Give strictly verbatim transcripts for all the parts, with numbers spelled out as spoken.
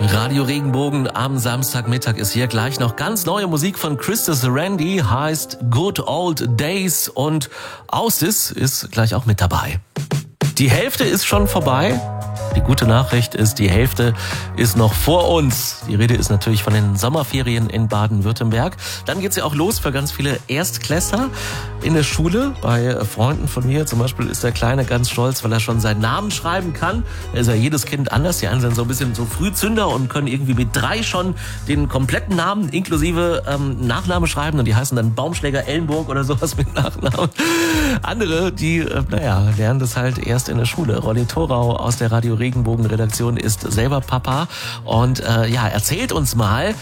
Radio Regenbogen am Samstagmittag ist hier. Gleich noch ganz neue Musik von Christus Randy, heißt Good Old Days, und Austis ist gleich auch mit dabei. Die Hälfte ist schon vorbei. Die gute Nachricht ist, die Hälfte ist noch vor uns. Die Rede ist natürlich von den Sommerferien in Baden-Württemberg. Dann geht's ja auch los für ganz viele Erstklässler in der Schule. Bei Freunden von mir zum Beispiel ist der Kleine ganz stolz, weil er schon seinen Namen schreiben kann. Da ist ja jedes Kind anders. Die einen sind so ein bisschen so Frühzünder und können irgendwie mit drei schon den kompletten Namen inklusive ähm, Nachname schreiben. Und die heißen dann Baumschläger Ellenburg oder sowas mit Nachnamen. Andere, die, äh, naja, lernen das halt erst in der Schule. Rolli Thorau aus der Radio Regenbogen-Redaktion ist selber Papa und äh, ja, erzählt uns mal,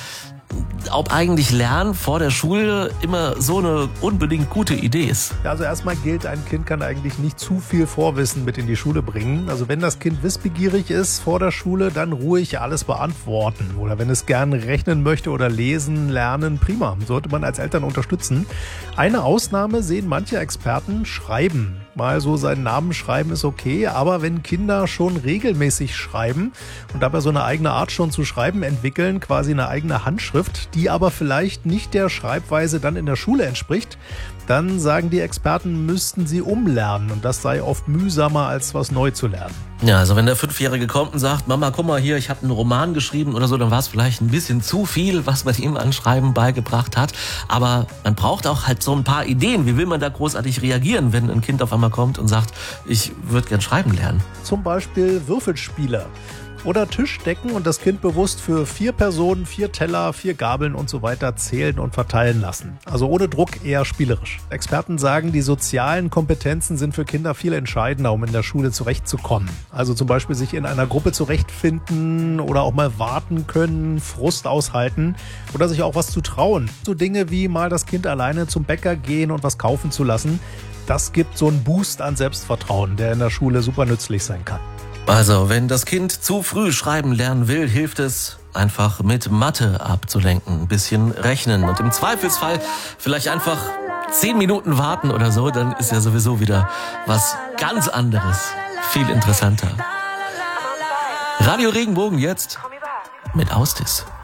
ob eigentlich Lernen vor der Schule immer so eine unbedingt gute Idee ist. Ja, also erstmal gilt, ein Kind kann eigentlich nicht zu viel Vorwissen mit in die Schule bringen. Also wenn das Kind wissbegierig ist vor der Schule, dann ruhig alles beantworten. Oder wenn es gern rechnen möchte oder lesen, lernen, prima. Sollte man als Eltern unterstützen. Eine Ausnahme sehen manche Experten: Schreiben. Mal so seinen Namen schreiben ist okay, aber wenn Kinder schon regelmäßig schreiben und dabei so eine eigene Art schon zu schreiben entwickeln, quasi eine eigene Handschrift, die aber vielleicht nicht der Schreibweise dann in der Schule entspricht, dann sagen die Experten, müssten sie umlernen, und das sei oft mühsamer, als was neu zu lernen. Ja, also wenn der Fünfjährige kommt und sagt, Mama, guck mal hier, ich habe einen Roman geschrieben oder so, dann war es vielleicht ein bisschen zu viel, was man ihm an Schreiben beigebracht hat. Aber man braucht auch halt so ein paar Ideen. Wie will man da großartig reagieren, wenn ein Kind auf einmal kommt und sagt, ich würde gern schreiben lernen? Zum Beispiel Würfelspiele. Oder Tischdecken und das Kind bewusst für vier Personen, vier Teller, vier Gabeln und so weiter zählen und verteilen lassen. Also ohne Druck, eher spielerisch. Experten sagen, die sozialen Kompetenzen sind für Kinder viel entscheidender, um in der Schule zurechtzukommen. Also zum Beispiel sich in einer Gruppe zurechtfinden oder auch mal warten können, Frust aushalten oder sich auch was zu trauen. So Dinge wie mal das Kind alleine zum Bäcker gehen und was kaufen zu lassen. Das gibt so einen Boost an Selbstvertrauen, der in der Schule super nützlich sein kann. Also, wenn das Kind zu früh schreiben lernen will, hilft es, einfach mit Mathe abzulenken, ein bisschen rechnen und im Zweifelsfall vielleicht einfach zehn Minuten warten oder so, dann ist ja sowieso wieder was ganz anderes, viel interessanter. Radio Regenbogen jetzt mit Austis.